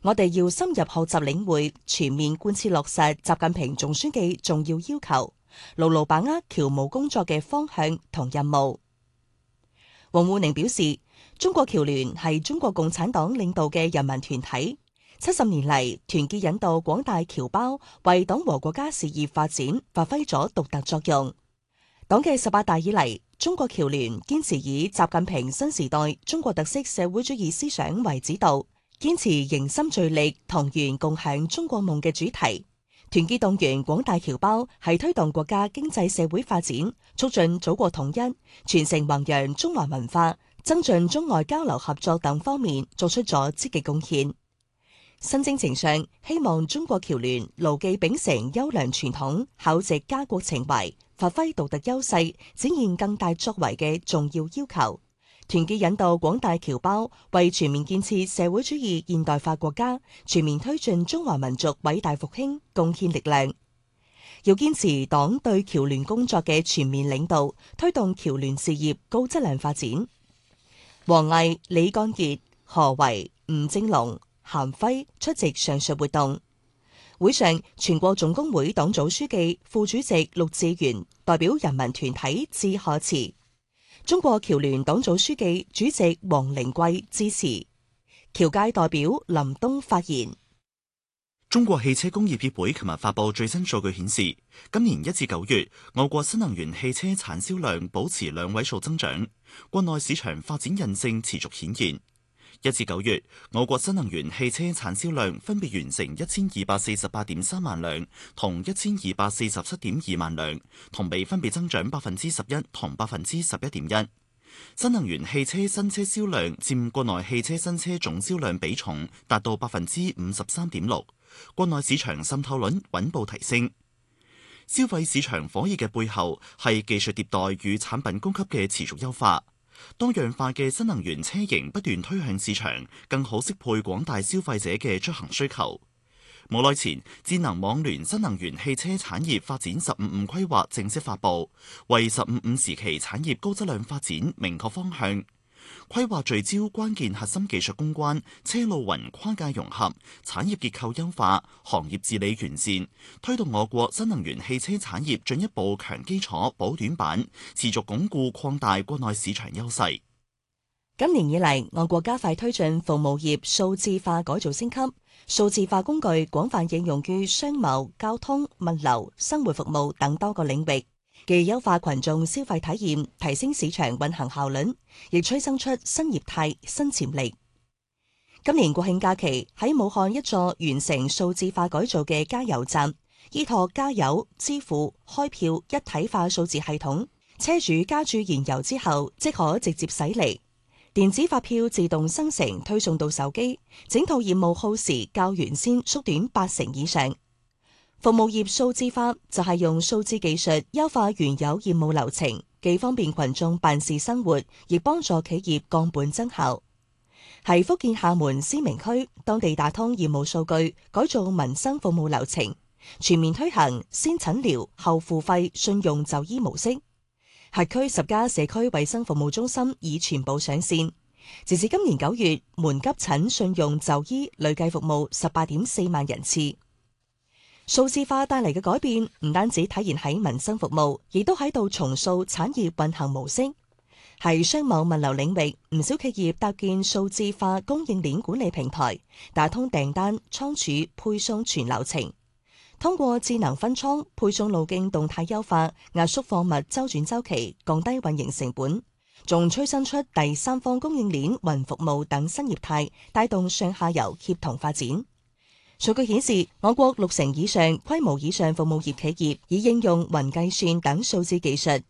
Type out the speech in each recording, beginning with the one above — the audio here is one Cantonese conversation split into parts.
我哋要深入學習領會，全面貫徹落實習近平總書記重要要求，牢牢把握僑務工作嘅方向同任務。王滬寧表示，中國僑聯係中國共產黨領導嘅人民團體，70年嚟團結引導廣大僑胞為黨和國家事業發展發揮咗獨特作用。黨嘅18大以嚟，中國僑聯堅持以習近平新時代中國特色社會主義思想為指導，堅持凝心聚力同源共享中國夢嘅主題，團結動員廣大僑胞喺推動國家經濟社會發展、促進祖國統一、傳承弘揚中華文化、增進中外交流合作等方面作出咗積極貢獻。新征程上，希望中國僑聯牢記秉承優良傳統、厚植家國情懷、發揮獨特優勢、展現更大作為嘅重要要求，團結引導廣大僑胞為全面建設社會主義現代化國家、全面推進中華民族偉大復興貢獻力量。要堅持黨對僑聯工作嘅全面領導，推動僑聯事業高質量發展。王毅、李幹傑、何為、吳政龍、韓輝出席上述活動。會上，全國總工會黨組書記、副主席陸志源代表人民團體致賀詞。中國僑聯黨組書記、主席王靈桂致辭。僑界代表林東發言。 中國汽車工業協會琴日發布最新數據顯示，今年1至9月，我國新能源汽車產銷量保持2位數增長，國內市場發展韌性持續顯現。1至9月，我國新能源汽車產銷量分別完成1248.3萬輛同1247.2萬輛，同比分別增長11%同11.1%。新能源汽車新車銷量佔國內汽車新車總銷量比重達到53.6%，國內市場滲透率穩步提升。消費市場火熱嘅背後係技術迭代與產品供給嘅持續優化。多樣化嘅新能源車型不斷推向市場，更好適配廣大消費者嘅出行需求。冇耐前，智能網聯新能源汽車產業發展15+5規劃正式發布，為15+5時期產業高質量發展明確方向。規劃聚焦關鍵核心技術攻關、車路雲跨界融合、產業結構優化、行業治理完善，推動我國新能源汽車產業進一步強基礎、補短板，持續鞏固擴大國內市場優勢。 今年以嚟，我國加快推進服務業數字化改造升級，數字化工具廣泛應用於商貿、交通、物流、生活服務等多個領域。既優化群眾消費體驗，提升市場運行效率，亦催生出新業態、新潛力。今年國慶假期喺武漢一座完成數字化改造嘅加油站，依託加油、支付、開票一體化數字系統，車主加注燃油之後即可直接駛離，電子發票自動生成推送到手機，整套業務耗時較原先縮短80%以上。服務業數字化就係用數字技術優化原有業務流程，既方便群眾辦事生活，亦幫助企業降本增效。喺福建廈門思明區，當地打通業務數據，改造民生服務流程，全面推行先診療後付費信用就醫模式。轄區10家社區衛生服務中心已全部上線。截至今年9月，門急診信用就醫累計服務18.4萬人次。數字化帶嚟嘅改變唔單止體現喺民生服務，亦都喺度重塑產業運行模式。喺商貿物流領域，唔少企業搭建數字化供應鏈管理平台，打通訂單、倉儲、配送全流程。通過智能分倉、配送路徑動態優化，壓縮貨物周轉週期，降低運營成本，仲催生出第三方供應鏈雲服務等新業態，帶動上下游協同發展。數據顯示，我國60%以上規模以上服務業企業已應用雲計算等數字技術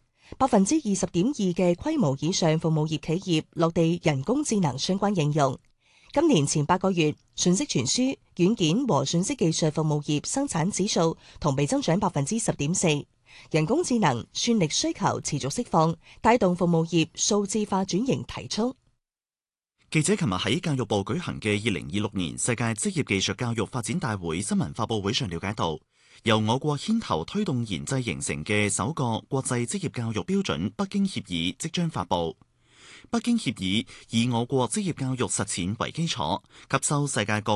，20.2%嘅規模以上服務業企業落地人工智能相關應用。今年前8個月，信息傳輸、軟件和信息技術服務業生產指數同比增長10.4%。人工智能算力需求持續釋放，帶動服務業數字化轉型提速。 記者琴日喺教育部舉行嘅2026年世界職業技術教育發展大會新聞發佈會上了解到，由我國牽頭推動研製形成嘅首個國際職業教育標準《北京協議》即將發佈。北京協議以我國職業教育實踐為基礎，吸收世界各